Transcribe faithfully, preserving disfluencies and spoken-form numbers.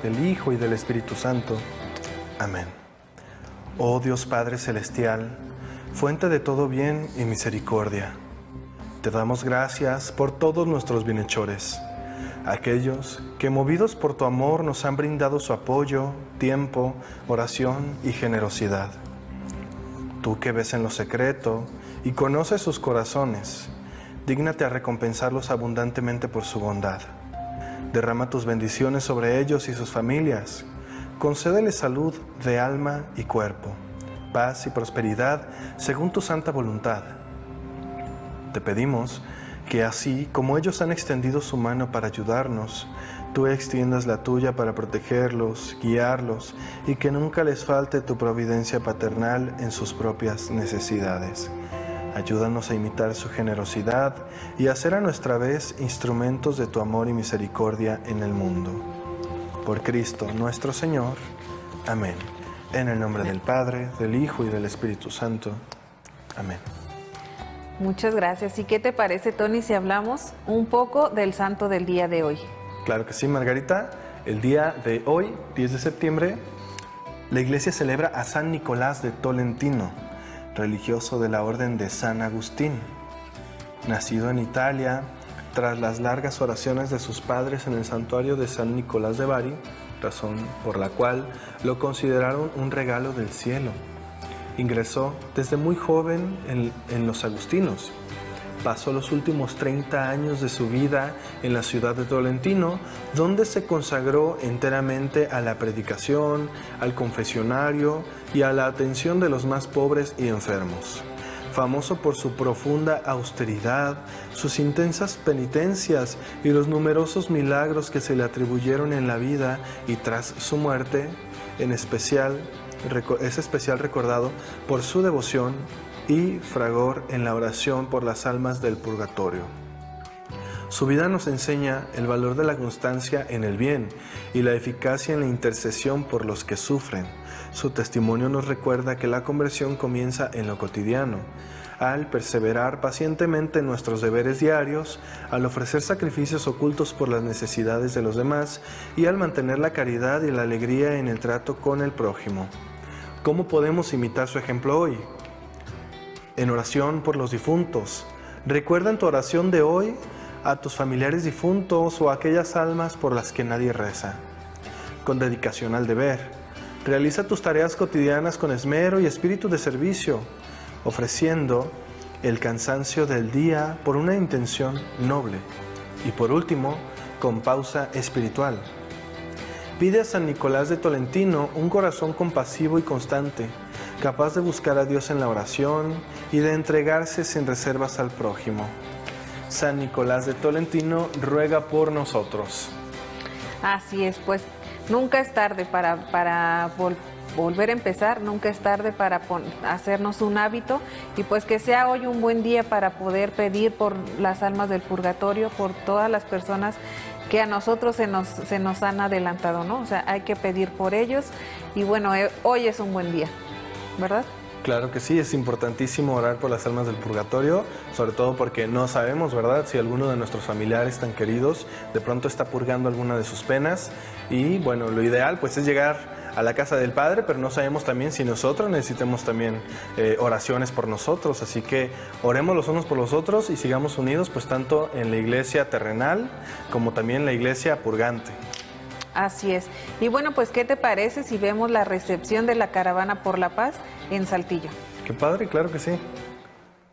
del Hijo y del Espíritu Santo. Amén. Oh Dios Padre Celestial, fuente de todo bien y misericordia, te damos gracias por todos nuestros bienhechores, aquellos que movidos por tu amor nos han brindado su apoyo, tiempo, oración y generosidad. Tú que ves en lo secreto y conoces sus corazones, dígnate a recompensarlos abundantemente por su bondad. Derrama tus bendiciones sobre ellos y sus familias. Concédeles salud de alma y cuerpo, paz y prosperidad según tu santa voluntad. Te pedimos que así como ellos han extendido su mano para ayudarnos, tú extiendas la tuya para protegerlos, guiarlos y que nunca les falte tu providencia paternal en sus propias necesidades. Ayúdanos a imitar su generosidad y a ser a nuestra vez instrumentos de tu amor y misericordia en el mundo. Por Cristo nuestro Señor. Amén. En el nombre del Padre, del Hijo y del Espíritu Santo. Amén. Muchas gracias. ¿Y qué te parece, Tony, si hablamos un poco del santo del día de hoy? Claro que sí, Margarita. El día de hoy, diez de septiembre, la Iglesia celebra a San Nicolás de Tolentino, religioso de la Orden de San Agustín. Nacido en Italia, tras las largas oraciones de sus padres en el santuario de San Nicolás de Bari, razón por la cual lo consideraron un regalo del cielo. Ingresó desde muy joven en, en los agustinos. Pasó los últimos treinta años de su vida en la ciudad de Tolentino, donde se consagró enteramente a la predicación, al confesionario y a la atención de los más pobres y enfermos. Famoso por su profunda austeridad, sus intensas penitencias y los numerosos milagros que se le atribuyeron en la vida y tras su muerte, en especial, es especial recordado por su devoción y fragor en la oración por las almas del purgatorio. Su vida nos enseña el valor de la constancia en el bien y la eficacia en la intercesión por los que sufren. Su testimonio nos recuerda que la conversión comienza en lo cotidiano, al perseverar pacientemente en nuestros deberes diarios, al ofrecer sacrificios ocultos por las necesidades de los demás y al mantener la caridad y la alegría en el trato con el prójimo. ¿Cómo podemos imitar su ejemplo hoy? En oración por los difuntos. Recuerda en tu oración de hoy a tus familiares difuntos o a aquellas almas por las que nadie reza. Con dedicación al deber. Realiza tus tareas cotidianas con esmero y espíritu de servicio, ofreciendo el cansancio del día por una intención noble. Y por último, con pausa espiritual. Pide a San Nicolás de Tolentino un corazón compasivo y constante, capaz de buscar a Dios en la oración y de entregarse sin reservas al prójimo. San Nicolás de Tolentino ruega por nosotros. Así es, pues nunca es tarde para, para vol volver a empezar, nunca es tarde para hacernos un hábito y pues que sea hoy un buen día para poder pedir por las almas del purgatorio, por todas las personas que a nosotros se nos, se nos han adelantado, ¿no? O sea, hay que pedir por ellos y bueno, eh, hoy es un buen día, ¿verdad? Claro que sí, es importantísimo orar por las almas del purgatorio, sobre todo porque no sabemos, ¿verdad?, si alguno de nuestros familiares tan queridos de pronto está purgando alguna de sus penas y bueno, lo ideal pues es llegar a la casa del Padre, pero no sabemos también si nosotros necesitemos también eh, oraciones por nosotros, así que oremos los unos por los otros y sigamos unidos pues tanto en la iglesia terrenal como también en la iglesia purgante. Así es. Y bueno, pues ¿qué te parece si vemos la recepción de la Caravana por la Paz en Saltillo? Qué padre, claro que sí.